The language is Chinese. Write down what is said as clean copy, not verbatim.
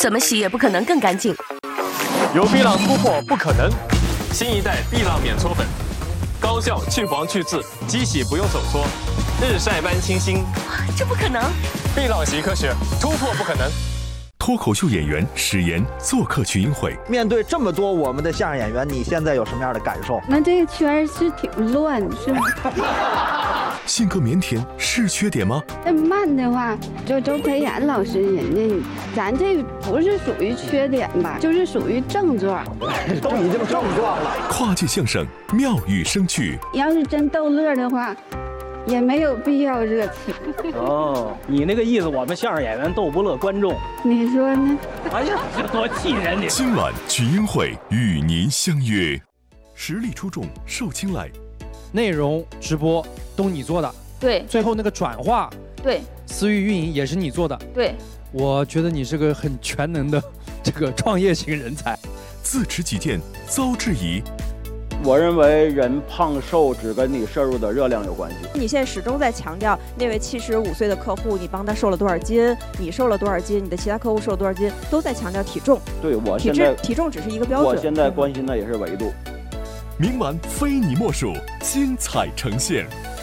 怎么洗也不可能更干净。 有碧浪突破不可能，新一代碧浪免搓粉，高效去黄去渍，机洗不用手搓，日晒般清新。 这不可能！ 碧浪洗科学，突破不可能。 脱口秀演员史岩做客群英会。 面对这么多我们的相声演员，你现在有什么样的感受？ 那这个圈是挺乱，是吗？ 性格腼腆是缺点吗？ 那慢的话，就周培源老师人家，咱这不是属于缺点吧，就是属于症状。 都已经症状了。 跨界相声妙语生趣。 要是真逗乐的话，也没有必要热情。 哦，你那个意思，我们相声演员逗不乐观众， 你说呢？ 哎呀，这多气人你！ 今晚群英会与您相约，实力出众，受青睐。 内容直播都你做的， 对。 最后那个转化， 对。 私域运营也是你做的， 对。 我觉得你是个很全能的这个创业型人才。 自持己见，遭质疑。 我认为人胖瘦只跟你摄入的热量有关系。 你现在始终在强调那位75岁的客户，你帮他瘦了多少斤，你瘦了多少斤，你的其他客户瘦了多少斤，都在强调体重。 对，我现在体重只是一个标准。 我现在关心的也是维度。 明晚非你莫属，精彩呈现。